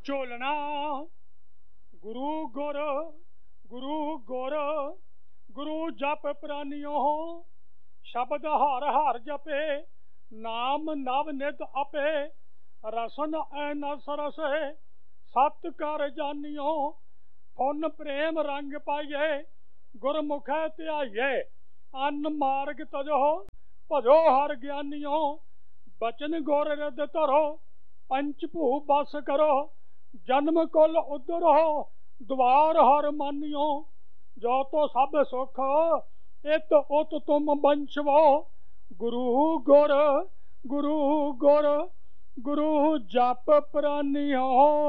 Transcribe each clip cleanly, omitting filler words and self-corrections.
ਝੋਲਣਾ ਗੁਰੂ ਗੁਰ ਗੁਰੂ ਗੁਰ ਗੁਰੂ ਜਪ ਪ੍ਰਾਨਿਓ ਸ਼ਬਦ ਹਰ ਹਰ ਜਪੇ ਨਾਮ ਨਵ ਨਿਤ ਆਪੇ ਰਸਨ ਐਨ ਸਰਸੇ ਸਤ ਕਰ ਜਾਨਿਓ ਫੁਨ ਪ੍ਰੇਮ ਰੰਗ ਪਾਈਏ ਗੁਰਮੁਖੈ ਧਿਆਈਏ ਅਨ ਮਾਰਗ ਤਜੋ ਭਜੋ ਹਰ ਗਿਆਨਿਓ ਬਚਨ ਗੁਰ ਰਿਦ ਧਰੋ ਪੰਚ ਭੂ ਬਸ ਕਰੋ ਜਨਮ ਕੁਲ ਉਧਰੋ ਦਵਾਰ ਹਰ ਮਾਨਿਓ ਜੋ ਤੋ ਸਭ ਸੁਖ ਇਤ ਉਤ ਤੁਮ ਬੰਸ਼ਵੋ ਗੁਰੂ ਗੁਰ ਗੁਰੂ ਗੁਰ ਗੁਰੂ ਜਪ ਪ੍ਰਾਨਿਓ।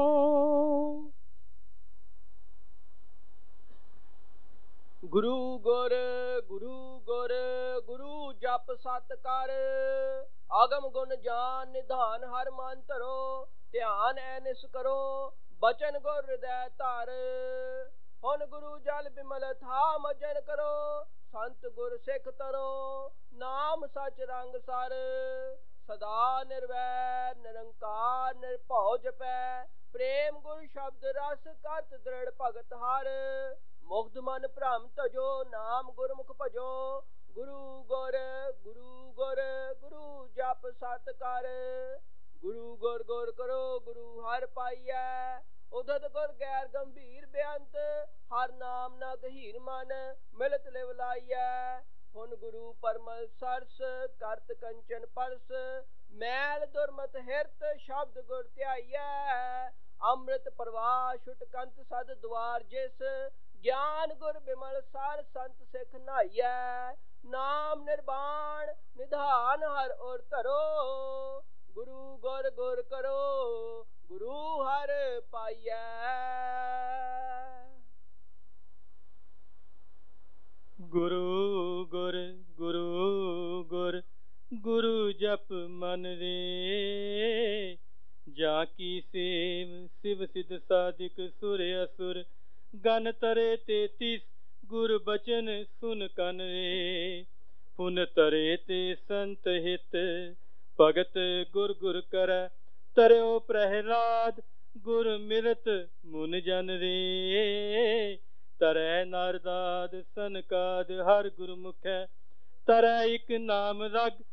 ਗੁਰੂ ਗੁਰ ਗੁਰੂ ਗੁਰ ਗੁਰੂ ਜਪ ਸਤ ਕਰ ਆਗਮ ਗੁਣ ਜਾਨ ਨਿਧਾਨ ਹਰ ਮਨ ਧਰੋ ਧਿਆਨ ਐਨਿਸ ਕਰੋ ਬਚਨ ਗੁਰ ਹਿਰਦੈ ਧਰ ਹੁਣ ਗੁਰੂ ਜਲ ਬਿਮਲ ਥਾ ਮਜਨ ਕਰੋ ਸੰਤ ਗੁਰ ਸਿੱਖ ਤਰੋ ਨਾਮ ਸਚ ਰੰਗ ਸਰ ਸਦਾ ਨਿਰਵੈਰ ਨਿਰੰਕਾਰ ਨਿਰਭਉ ਜਪੈ ਪ੍ਰੇਮ ਗੁਰ ਸ਼ਬਦ ਰਸ ਕਰਤ ਦ੍ਰਿੜ ਭਗਤ ਹਰ ਮੁਗਧ ਮਨ ਭ੍ਰਮ ਤਜੋ ਨਾਮ ਗੁਰਮੁਖ ਭਜੋ ਗੁਰੂ ਗੁਰ ਗੁਰੂ ਗੁਰ ਗੁਰੂ ਜਪ ਸਤ ਕਰ ਗੁਰੂ ਗੁਰ ਗੁਰ ਕਰੋ ਗੁਰੂ ਹਰਿ ਪਾਈਐ ਉਦਤ ਗੁਰ ਗੈਰ ਗੰਭੀਰ ਬੇਅੰਤ ਹਰ ਨਾਮ ਨਾ ਗਹੀਰ ਮਨ ਮਿਲਤ ਲਿਵ ਲਾਈਐ ਹੁਣ ਗੁਰੂ ਪਰਮਲ ਸਰਸ ਕਰਤ ਕੰਚਨ ਪਰਸ ਮੈਲ ਦੁਰਮਤ ਹਿਰਤ ਸ਼ਬਦ ਗੁਰ ਧਿਆਈਐ ਅੰਮ੍ਰਿਤ ਪ੍ਰਵਾਹ ਛੁਟ ਕੰਤ ਸਦ ਦੁਆਰ ਜਿਸ ਗਿਆਨ ਗੁਰ ਬਿਮਲ ਸਰ ਸੰਤ ਸਿੱਖ ਨਾਈਐ ਨਾਮ ਨਿਰਵਾਣ ਨਿਧਾਨ ਹਰ ਔਰ ਧਰੋ ਗੁਰੂ ਗੁਰ ਗੁਰ ਕਰੋ ਗੁਰੂ ਹਰ ਪਾਈਐ। ਗੁਰੂ ਗੁਰ ਗੁਰੂ ਗੁਰ ਗੁਰੂ ਜਪ ਮਨ ਰੇ ਜਾ ਕੀ ਸੇਵ ਸਿਵ ਸਿਧ ਸਾਧਿਕ ਸੁਰ ਅਸੁਰ ਗਨ ਤਰੇ 33 ਗੁਰ ਬਚਨ ਸੁਨ ਕਨ ਰੇ ਪੁਨ ਤਰੇ ਤੇ ਸੰਤ ਹਿਤ ਭਗਤ ਗੁਰ ਗੁਰ ਕਰੈ ਤਰਿਓ ਪ੍ਰਹਿਲਾਦ ਗੁਰ ਮਿਲਤ ਮੁਨ ਜਨ ਰੇ ਤਰੈ ਨਾਰਦਾਦ ਸਨਕਾਦ ਹਰ ਗੁਰਮੁਖੈ ਤਰੈ ਇਕ ਨਾਮ ਰਗ